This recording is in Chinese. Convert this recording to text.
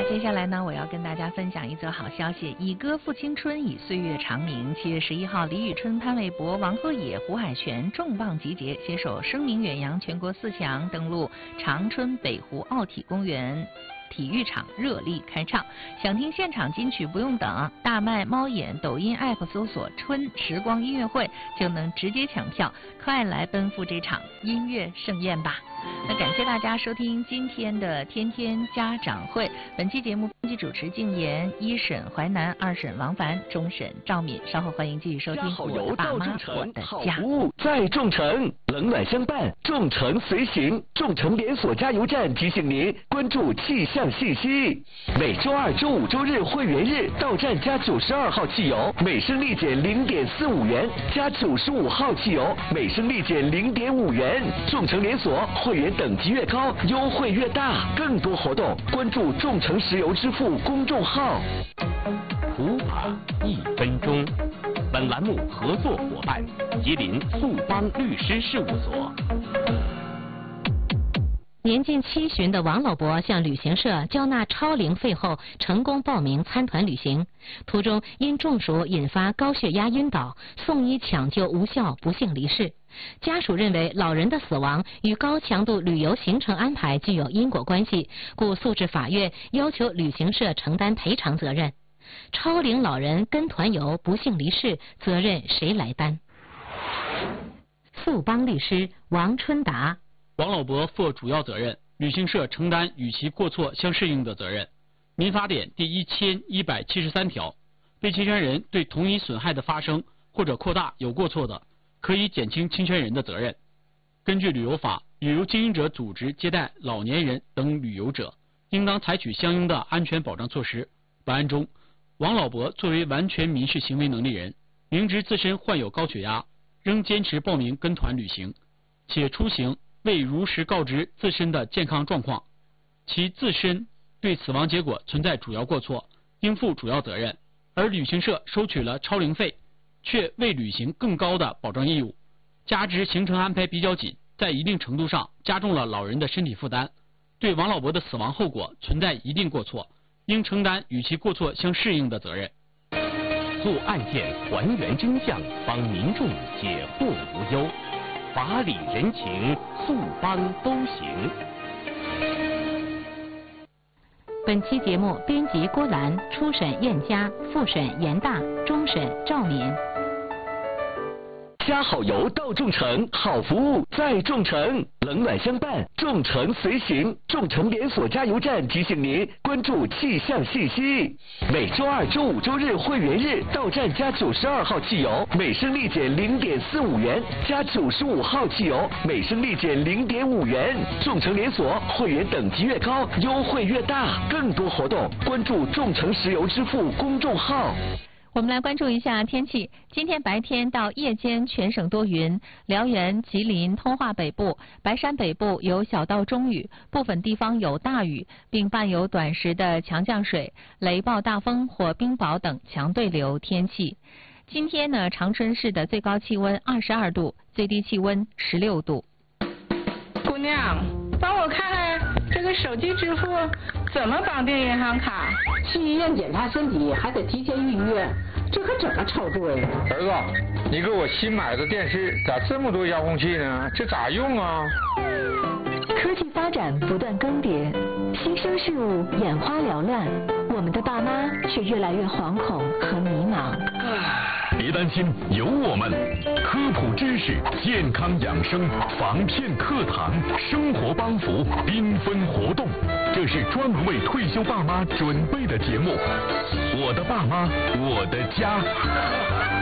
接下来呢，我要跟大家分享一则好消息：以歌复青春，以岁月长鸣。7月11号，李宇春、潘玮柏、王鹤野、胡海泉重磅集结，携手声名远扬全国4强，登陆长春北湖奥体公园体育场热力开唱。想听现场金曲不用等，大麦、猫眼、抖音 app 搜索春时光音乐会就能直接抢票，快来奔赴这场音乐盛宴吧。那感谢大家收听今天的天天家长会。本期节目编辑主持静言，1审淮南，2审王凡，终审赵敏。稍后欢迎继续收听我的爸妈我的家。 好服务在众诚，冷暖相伴，众诚随行。众诚连锁加油站提醒您关注气象信息。每周2、周5、周日会员日到站加92号汽油，每升立减0.45元；加95号汽油，每升立减0.5元。众诚连锁会员等级越高，优惠越大。更多活动关注众诚石油支付公众号。 普法1分钟。本栏目合作伙伴：吉林速邦律师事务所。 年近70的王老伯向旅行社交纳超龄费后，成功报名参团旅行，途中因中暑引发高血压晕倒，送医抢救无效，不幸离世。家属认为老人的死亡与高强度旅游行程安排具有因果关系，故诉至法院，要求旅行社承担赔偿责任。超龄老人跟团游不幸离世，责任谁来担？速邦律师王春达。 王老伯负主要责任，旅行社承担与其过错相适应的责任。民法典第1173条，被侵权人对同一损害的发生或者扩大有过错的，可以减轻侵权人的责任。根据旅游法，旅游经营者组织接待老年人等旅游者，应当采取相应的安全保障措施。本案中，王老伯作为完全民事行为能力人，明知自身患有高血压，仍坚持报名跟团旅行，且出行未如实告知自身的健康状况，其自身对死亡结果存在主要过错，应负主要责任。而旅行社收取了超龄费，却未履行更高的保障义务，加之行程安排比较紧，在一定程度上加重了老人的身体负担，对王老伯的死亡后果存在一定过错，应承担与其过错相适应的责任。 做案件还原真相，帮民众解惑无忧。法理人情，速邦都行。 本期节目编辑郭兰，初审燕佳，复审严大，终审赵敏。 加好油到众诚，好服务在众诚，冷暖相伴，众诚随行。众诚连锁加油站提醒您关注气象信息。每周2、周5、周日会员日到站加92号汽油，每升立减0.45元；加95号汽油，每升立减0.5元。众诚连锁会员等级越高，优惠越大。更多活动关注众诚石油支付公众号。 我们来关注一下天气。今天白天到夜间全省多云，辽源、吉林、通化北部、白山北部有小到中雨，部分地方有大雨，并伴有短时的强降水、雷暴大风或冰雹等强对流天气。今天呢，长春市的最高气温22度，最低气温16度。 姑娘，帮我看看这个手机支付怎么绑定银行卡？ 去医院检查身体还得提前预约，这可怎么操作呀？ 儿子，你给我新买的电视咋这么多遥控器呢？这咋用啊？ 科技发展不断更迭，新生事物眼花缭乱，我们的爸妈却越来越惶恐和迷茫。 别担心，有我们，科普知识、健康养生、防骗课堂、生活帮扶、缤纷活动，这是专门为退休爸妈准备的节目。我的爸妈，我的家。